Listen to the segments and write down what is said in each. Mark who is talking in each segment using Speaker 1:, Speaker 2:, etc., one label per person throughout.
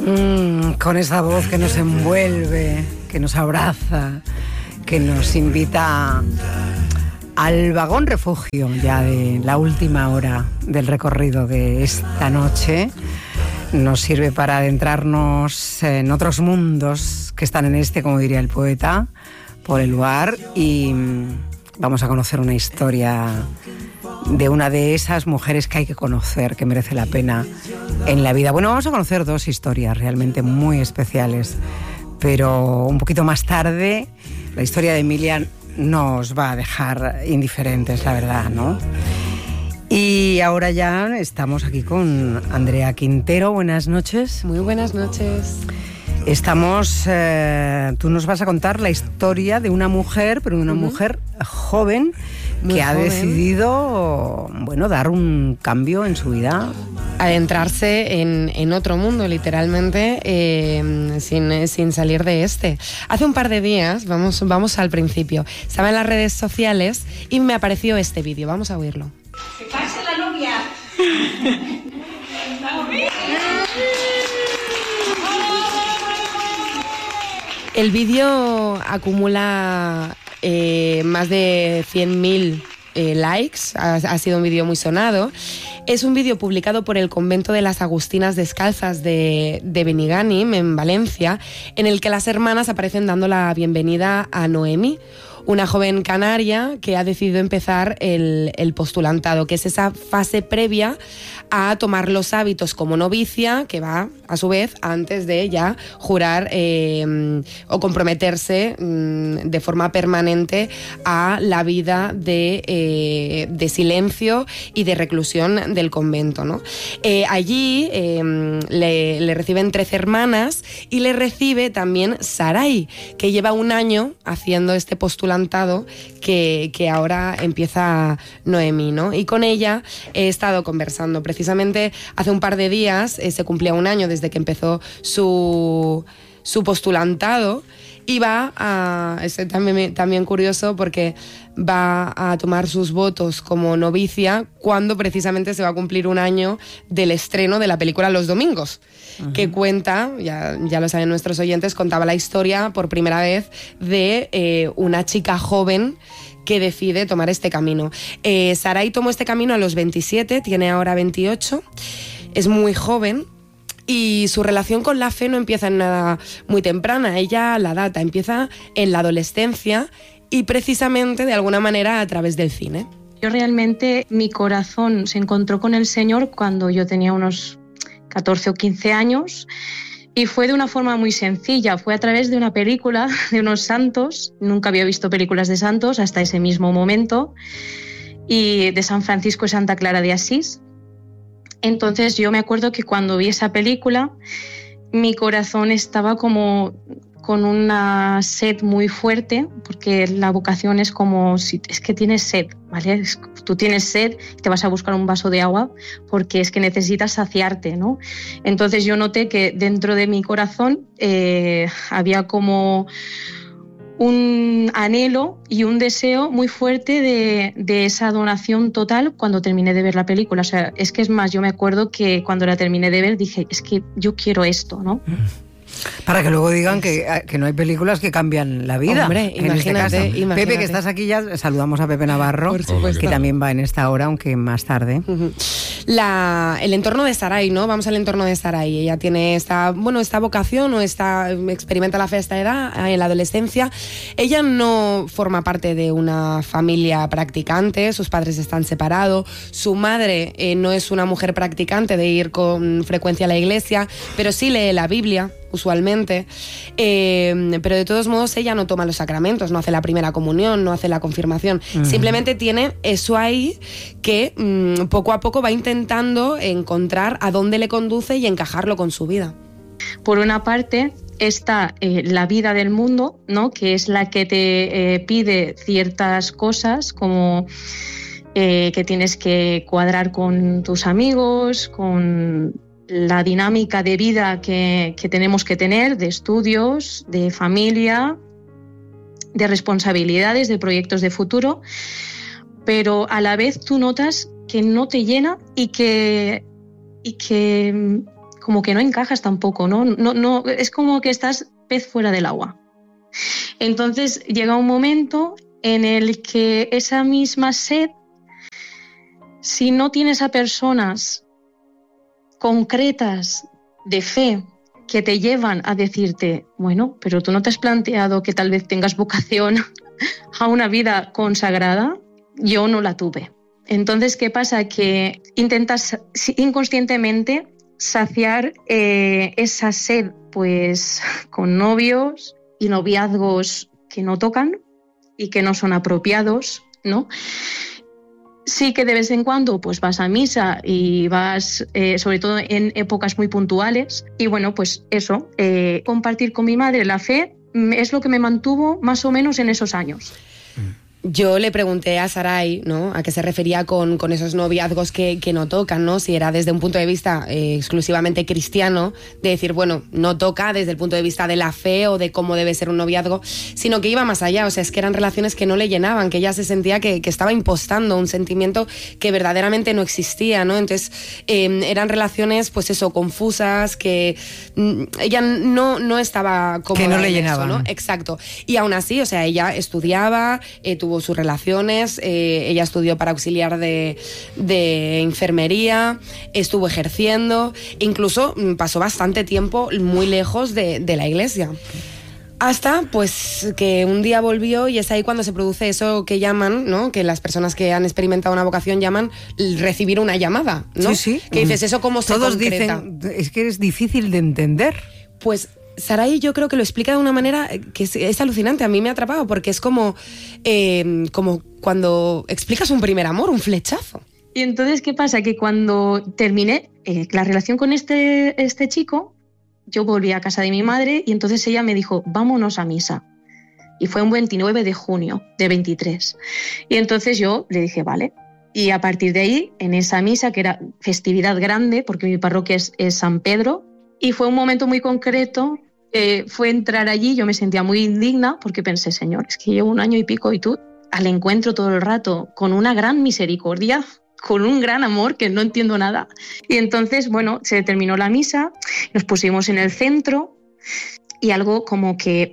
Speaker 1: Con esa voz que nos envuelve, que nos abraza, que nos invita al vagón refugio ya de la última hora del recorrido de esta noche. Nos sirve para adentrarnos en otros mundos que están en este, como diría el poeta, por el lugar, y vamos a conocer una historia de una de esas mujeres que hay que conocer, que merece la pena en la vida. Bueno, vamos a conocer dos historias realmente muy especiales, pero un poquito más tarde la historia de Emilia nos va a dejar indiferentes, la verdad, ¿no? Y ahora ya estamos aquí con Andrea Quintero. Buenas noches.
Speaker 2: Muy buenas noches.
Speaker 1: Estamos, tú nos vas a contar la historia de una mujer, pero una mujer joven, que ha decidido, bueno, dar un cambio en su vida.
Speaker 2: Adentrarse en otro mundo, literalmente, sin salir de este. Hace un par de días, vamos al principio, estaba en las redes sociales y me apareció este vídeo. Vamos a oírlo.
Speaker 3: ¡Que pase la novia!
Speaker 2: El vídeo acumula más de 100.000 likes, ha sido un vídeo muy sonado. Es un vídeo publicado por el convento de las Agustinas Descalzas de Benigànim, en Valencia, en el que las hermanas aparecen dando la bienvenida a Noemi, una joven canaria que ha decidido empezar el postulantado, que es esa fase previa a tomar los hábitos como novicia, que va, a su vez, antes de ya jurar o comprometerse de forma permanente a la vida de silencio y de reclusión del convento, ¿no? Allí le reciben 13 hermanas y le recibe también Sarai, que lleva un año haciendo este postulantado que ahora empieza Noemi, ¿no? Y con ella he estado conversando. Precisamente hace un par de días se cumplía un año desde que empezó su postulantado, y es también curioso porque va a tomar sus votos como novicia cuando precisamente se va a cumplir un año del estreno de la película Los Domingos, que cuenta, ya lo saben nuestros oyentes, contaba la historia por primera vez de una chica joven que decide tomar este camino. Sarai tomó este camino a los 27, tiene ahora 28, es muy joven. Y su relación con la fe no empieza en nada muy temprana, ella la data, empieza en la adolescencia y precisamente de alguna manera a través del cine.
Speaker 4: Yo realmente, mi corazón se encontró con el Señor cuando yo tenía unos 14 o 15 años, y fue de una forma muy sencilla, fue a través de una película de unos santos. Nunca había visto películas de santos hasta ese mismo momento, y de San Francisco y Santa Clara de Asís. Entonces yo me acuerdo que cuando vi esa película, mi corazón estaba como con una sed muy fuerte, porque la vocación es como si es que tienes sed, ¿vale? Tú tienes sed y te vas a buscar un vaso de agua porque es que necesitas saciarte, ¿no? Entonces yo noté que dentro de mi corazón había como un anhelo y un deseo muy fuerte de esa donación total cuando terminé de ver la película. O sea, es que es más, yo me acuerdo que cuando la terminé de ver dije, es que yo quiero esto, ¿no?
Speaker 1: Para que luego digan que no hay películas que cambian la vida.
Speaker 2: Hombre, imagínate.
Speaker 1: Pepe, que estás aquí ya, saludamos a Pepe Navarro, que también va en esta hora, aunque más tarde.
Speaker 2: El entorno de Sarai, ¿no? Vamos al entorno de Sarai. Ella tiene esta vocación, experimenta la fe a esta edad, en la adolescencia. Ella no forma parte de una familia practicante, sus padres están separados, su madre no es una mujer practicante de ir con frecuencia a la iglesia, pero sí lee la Biblia usualmente, pero de todos modos ella no toma los sacramentos, no hace la primera comunión, no hace la confirmación, simplemente tiene eso ahí que poco a poco va intentando encontrar a dónde le conduce y encajarlo con su vida.
Speaker 4: Por una parte está la vida del mundo, ¿no? Que es la que te pide ciertas cosas, como que tienes que cuadrar con tus amigos, con la dinámica de vida que tenemos que tener, de estudios, de familia, de responsabilidades, de proyectos de futuro, pero a la vez tú notas que no te llena y que como que no encajas tampoco, ¿no? No, es como que estás pez fuera del agua. Entonces llega un momento en el que esa misma sed, si no tienes a personas concretas de fe que te llevan a decirte, bueno, pero tú no te has planteado que tal vez tengas vocación a una vida consagrada, yo no la tuve. Entonces, ¿qué pasa? Que intentas inconscientemente saciar esa sed, pues con novios y noviazgos que no tocan y que no son apropiados, ¿no? Sí que de vez en cuando pues vas a misa y vas, sobre todo en épocas muy puntuales. Y bueno, pues eso, compartir con mi madre la fe es lo que me mantuvo más o menos en esos años.
Speaker 2: Yo le pregunté a Saray, ¿no?, a qué se refería con esos noviazgos que no tocan, ¿no? Si era desde un punto de vista exclusivamente cristiano, de decir, bueno, no toca desde el punto de vista de la fe o de cómo debe ser un noviazgo, sino que iba más allá, o sea, es que eran relaciones que no le llenaban, que ella se sentía que estaba impostando un sentimiento que verdaderamente no existía, ¿no? Entonces, eran relaciones, pues eso, confusas, que ella no estaba cómoda.
Speaker 1: Que no le llenaban.
Speaker 2: Eso, ¿no? Exacto. Y aún así, o sea, ella estudiaba, tuvo sus relaciones, ella estudió para auxiliar de enfermería, estuvo ejerciendo, incluso pasó bastante tiempo muy lejos de la iglesia. Hasta pues que un día volvió, y es ahí cuando se produce eso que llaman, ¿no?, que las personas que han experimentado una vocación llaman recibir una llamada, ¿no?
Speaker 1: Sí.
Speaker 2: Que dices, ¿eso cómo se
Speaker 1: Todos
Speaker 2: concreta?
Speaker 1: dicen, es que es difícil de entender.
Speaker 2: Pues Saray yo creo que lo explica de una manera que es alucinante. A mí me ha atrapado porque es como cuando explicas un primer amor, un flechazo.
Speaker 4: Y entonces, ¿qué pasa? Que cuando terminé la relación con este chico, yo volví a casa de mi madre y entonces ella me dijo, vámonos a misa. Y fue un 29 de junio de 23. Y entonces yo le dije, vale. Y a partir de ahí, en esa misa, que era festividad grande, porque mi parroquia es San Pedro, y fue un momento muy concreto, fue entrar allí, yo me sentía muy indigna porque pensé, Señor, es que llevo 1 año y pico y tú al encuentro todo el rato, con una gran misericordia, con un gran amor que no entiendo nada. Y entonces, bueno, se terminó la misa, nos pusimos en el centro y algo como que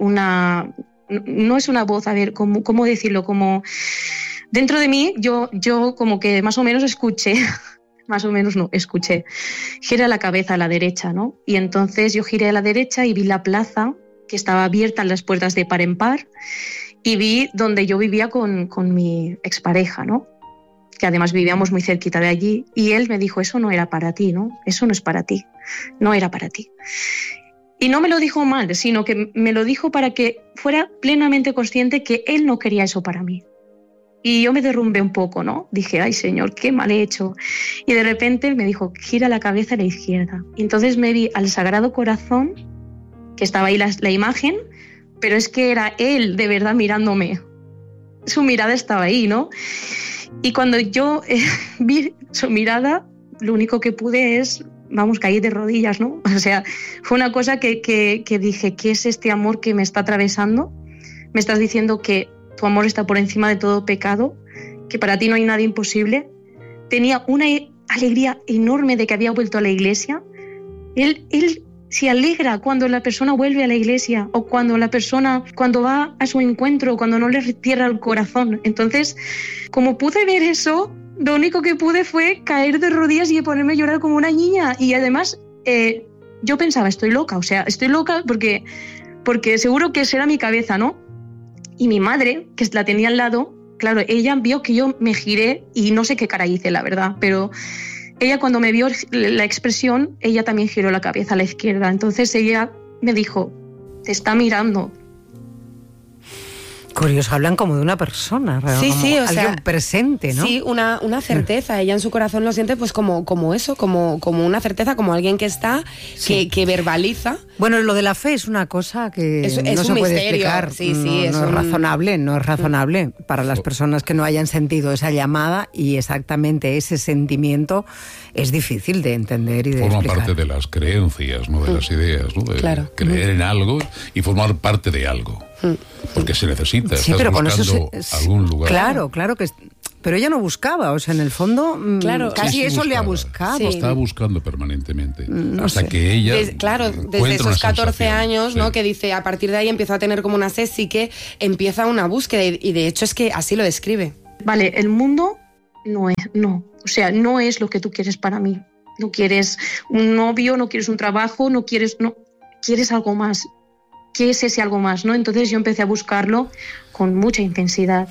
Speaker 4: no es una voz, a ver, ¿cómo decirlo? Como dentro de mí yo como que más o menos escuché... Más o menos no, escuché. Gira la cabeza a la derecha, ¿no? Y entonces yo giré a la derecha y vi la plaza, que estaba abierta en las puertas de par en par, y vi donde yo vivía con mi expareja, ¿no? Que además vivíamos muy cerquita de allí, y él me dijo, eso no era para ti, ¿no? Eso no es para ti, no era para ti. Y no me lo dijo mal, sino que me lo dijo para que fuera plenamente consciente que él no quería eso para mí. Y yo me derrumbé un poco, ¿no? Dije, ay, Señor, qué mal he hecho. Y de repente él me dijo, gira la cabeza a la izquierda. Y entonces me vi al Sagrado Corazón, que estaba ahí la imagen, pero es que era él de verdad mirándome. Su mirada estaba ahí, ¿no? Y cuando yo vi su mirada, lo único que pude es, caí de rodillas, ¿no? O sea, fue una cosa que dije, ¿qué es este amor que me está atravesando? Me estás diciendo que tu amor está por encima de todo pecado, que para ti no hay nada imposible. Tenía una alegría enorme de que había vuelto a la iglesia. Él se alegra cuando la persona vuelve a la iglesia o cuando va a su encuentro, cuando no le cierra el corazón. Entonces, como pude ver eso, lo único que pude fue caer de rodillas y ponerme a llorar como una niña. Y además, yo pensaba, estoy loca porque seguro que será mi cabeza, ¿no? Y mi madre, que la tenía al lado, claro, ella vio que yo me giré y no sé qué cara hice, la verdad, pero ella cuando me vio la expresión, ella también giró la cabeza a la izquierda. Entonces ella me dijo, te está mirando.
Speaker 1: Curioso, hablan como de una persona,
Speaker 2: sí,
Speaker 1: como
Speaker 2: sí, o
Speaker 1: alguien
Speaker 2: sea,
Speaker 1: presente, ¿no?
Speaker 2: Sí, una certeza. Ella en su corazón lo siente pues como eso, como una certeza, como alguien que está, sí, que verbaliza.
Speaker 1: Bueno, lo de la fe es una cosa que
Speaker 2: es
Speaker 1: no se puede explicar.
Speaker 2: Sí,
Speaker 1: no es razonable para las personas que no hayan sentido esa llamada, y exactamente ese sentimiento es difícil de entender y de explicar.
Speaker 5: Forma parte de las creencias, ¿no? De las ideas, ¿no? De creer en algo y formar parte de algo. Porque se necesita,
Speaker 1: sí,
Speaker 5: estás
Speaker 1: pero
Speaker 5: buscando
Speaker 1: con eso
Speaker 5: algún lugar.
Speaker 1: Claro que pero ella no buscaba, o sea, en el fondo
Speaker 2: claro,
Speaker 1: casi eso le ha buscado.
Speaker 5: Sí. Estaba buscando permanentemente.
Speaker 1: No
Speaker 5: hasta
Speaker 1: sé.
Speaker 5: que ella
Speaker 2: desde esos 14 años, ¿no? Que dice, a partir de ahí empezó a tener como una sed, sí que empieza una búsqueda y de hecho es que así lo describe.
Speaker 4: Vale, el mundo no, o sea, no es lo que tú quieres para mí. No quieres un novio, no quieres un trabajo, quieres algo más. ¿Qué es ese algo más, no? Entonces yo empecé a buscarlo con mucha intensidad.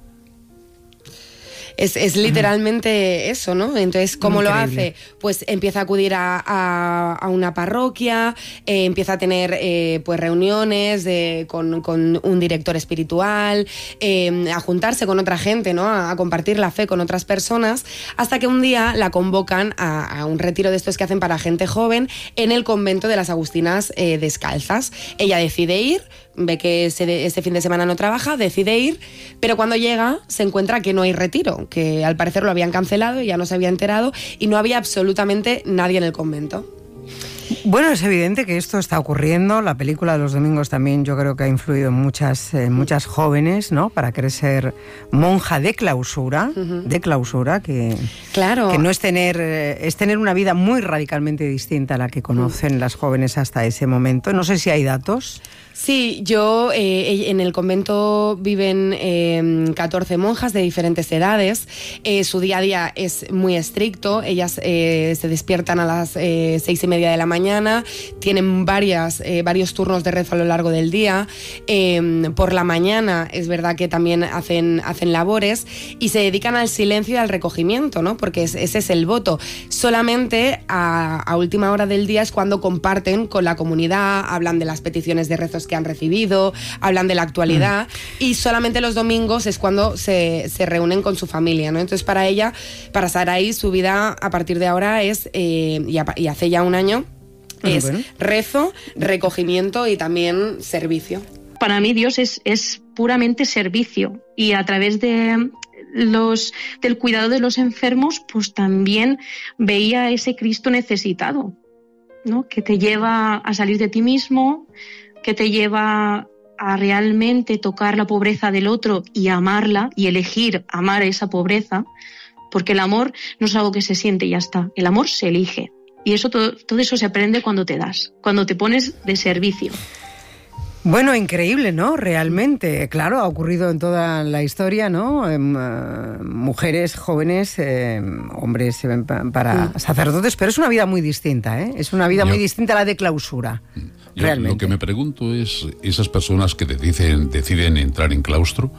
Speaker 2: Es literalmente eso, ¿no? Entonces, ¿cómo lo hace? Pues empieza a acudir a una parroquia, empieza a tener pues reuniones con un director espiritual, a juntarse con otra gente, ¿no? A compartir la fe con otras personas, hasta que un día la convocan a un retiro de estos que hacen para gente joven en el convento de las Agustinas Descalzas. Ella decide ir, ve que ese fin de semana no trabaja, decide ir, pero cuando llega se encuentra que no hay retiro, que al parecer lo habían cancelado, ya no se había enterado y no había absolutamente nadie en el convento.
Speaker 1: Bueno, es evidente que esto está ocurriendo. La película de los domingos también yo creo que ha influido en muchas jóvenes, ¿no? Para querer ser monja de clausura, que,
Speaker 2: claro,
Speaker 1: que no es tener una vida muy radicalmente distinta a la que conocen las jóvenes hasta ese momento. No sé si hay datos.
Speaker 2: Sí, yo en el convento viven 14 monjas de diferentes edades. Su día a día es muy estricto. Ellas se despiertan a las 6:30 de la mañana. Tienen varios turnos de rezo a lo largo del día. Por la mañana es verdad que también hacen labores y se dedican al silencio y al recogimiento, ¿no? Porque ese es el voto. Solamente a última hora del día es cuando comparten con la comunidad, hablan de las peticiones de rezos que han recibido, hablan de la actualidad y solamente los domingos es cuando se reúnen con su familia, ¿no? Entonces para Sarai, su vida a partir de ahora es, y hace ya un año, es rezo, recogimiento y también servicio.
Speaker 4: Para mí Dios es puramente servicio y a través del cuidado de los enfermos, pues también veía a ese Cristo necesitado, ¿no? Que te lleva a salir de ti mismo, que te lleva a realmente tocar la pobreza del otro y amarla y elegir amar esa pobreza, porque el amor no es algo que se siente y ya está, el amor se elige y eso todo eso se aprende cuando te das, cuando te pones de servicio.
Speaker 1: Bueno, increíble, ¿no? Realmente, claro, ha ocurrido en toda la historia, ¿no? Mujeres, jóvenes, hombres para sacerdotes, pero es una vida muy distinta, ¿eh? Es una vida muy distinta a la de clausura, realmente.
Speaker 5: Lo que me pregunto es, esas personas que deciden entrar en claustro,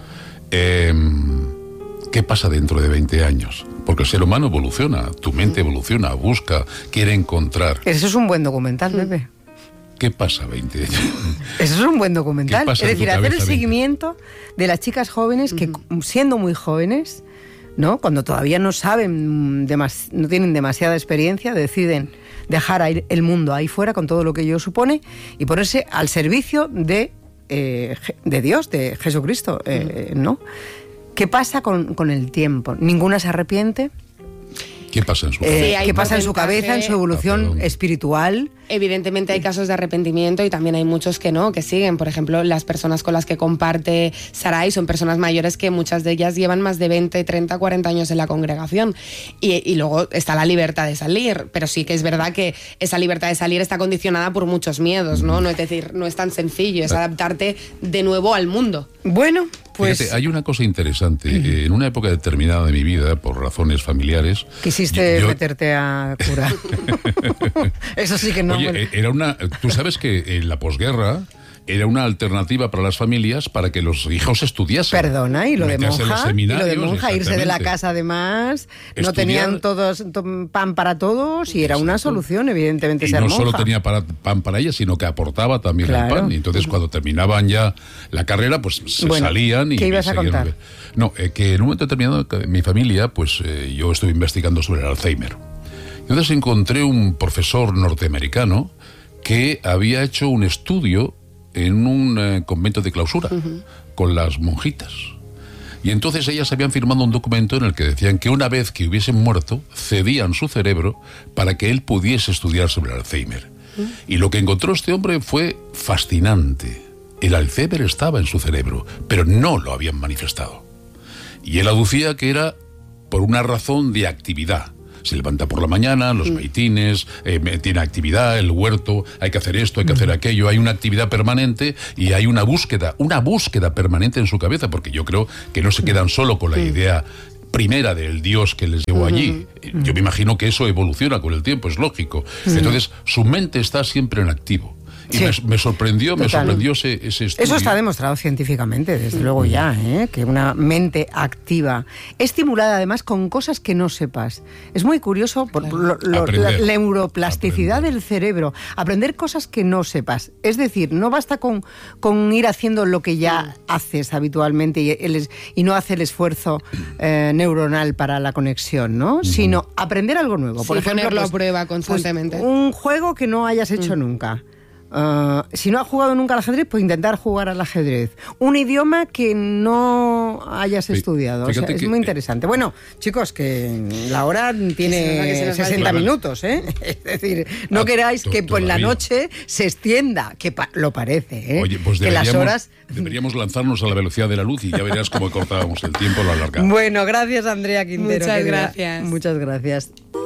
Speaker 5: ¿qué pasa dentro de 20 años? Porque el ser humano evoluciona, tu mente evoluciona, busca, quiere encontrar.
Speaker 1: Eso es un buen documental, Pepe.
Speaker 5: ¿Qué pasa 20 años?
Speaker 1: Eso es un buen documental. Es decir, hacer el seguimiento de las chicas jóvenes que, siendo muy jóvenes, ¿no? Cuando todavía no saben, no tienen demasiada experiencia, deciden dejar el mundo ahí fuera con todo lo que ello supone y ponerse al servicio de Dios, de Jesucristo, ¿no? ¿Qué pasa con el tiempo? ¿Ninguna se arrepiente?
Speaker 5: ¿Qué pasa en su cabeza?
Speaker 1: ¿Qué pasa en su cabeza, en su evolución espiritual?
Speaker 2: Evidentemente hay casos de arrepentimiento y también hay muchos que no, que siguen. Por ejemplo, las personas con las que comparte Sarai son personas mayores que muchas de ellas llevan más de 20, 30, 40 años en la congregación. Y luego está la libertad de salir, pero sí que es verdad que esa libertad de salir está condicionada por muchos miedos, ¿no? No es decir, no es tan sencillo, es adaptarte de nuevo al mundo.
Speaker 1: Bueno, pues...
Speaker 5: Fíjate, hay una cosa interesante. En una época determinada de mi vida, por razones familiares...
Speaker 1: Quisiste meterte a cura. Eso sí que no...
Speaker 5: Oye, tú sabes que en la posguerra era una alternativa para las familias para que los hijos estudiasen.
Speaker 1: Perdona, y lo de monja, irse de la casa además, no tenían todos pan para todos y era una solución, evidentemente, ser monja.
Speaker 5: Y no solo tenía pan para ellas, sino que aportaba también el pan. Y entonces cuando terminaban ya la carrera, pues salían y...
Speaker 1: ¿Qué ibas a contar?
Speaker 5: No, que en un momento determinado mi familia, pues yo estuve investigando sobre el Alzheimer. Entonces encontré un profesor norteamericano que había hecho un estudio en un convento de clausura con las monjitas. Y entonces ellas habían firmado un documento en el que decían que una vez que hubiesen muerto, cedían su cerebro para que él pudiese estudiar sobre el Alzheimer. Y lo que encontró este hombre fue fascinante. El Alzheimer estaba en su cerebro, pero no lo habían manifestado. Y él aducía que era por una razón de actividad. Se levanta por la mañana, los maitines, tiene actividad, el huerto, hay que hacer esto, hay que hacer aquello, hay una actividad permanente y hay una búsqueda permanente en su cabeza, porque yo creo que no se quedan solo con la idea primera del Dios que les llevó allí. Yo me imagino que eso evoluciona con el tiempo, es lógico. Entonces, su mente está siempre en activo. Y
Speaker 1: Sí.
Speaker 5: me sorprendió ese estudio.
Speaker 1: Eso está demostrado científicamente, desde luego ya, que una mente activa, estimulada además con cosas que no sepas. Es muy curioso por la neuroplasticidad del cerebro, aprender cosas que no sepas. Es decir, no basta con ir haciendo lo que ya haces habitualmente y no hacer el esfuerzo neuronal para la conexión, ¿no? Sino aprender algo nuevo. Por ejemplo,
Speaker 2: ponerlo a prueba constantemente.
Speaker 1: Un juego que no hayas hecho nunca. Si no has jugado nunca al ajedrez, pues intentar jugar al ajedrez. Un idioma que no hayas estudiado. O sea, es muy interesante. Bueno, chicos, que la hora tiene 60 minutos, ¿eh? Es decir, no queráis que por la noche se extienda, que lo parece, ¿eh?
Speaker 5: Oye, pues
Speaker 1: que las horas...
Speaker 5: deberíamos lanzarnos a la velocidad de la luz y ya verás cómo cortábamos el tiempo, lo alargamos.
Speaker 1: Bueno, gracias, Andrea Quintero.
Speaker 2: Muchas gracias.
Speaker 1: Muchas gracias.